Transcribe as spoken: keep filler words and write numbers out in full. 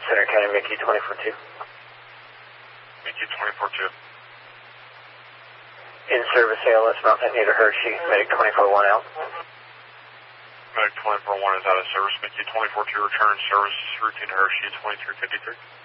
Center County, Mickey twenty-four two. Mickey twenty-four two. In service, A L S Mount Anita Hershey, Medic twenty-four one out. Medic twenty-four one is out of service. Mickey twenty-four two return service, routine Hershey twenty-three fifty-three.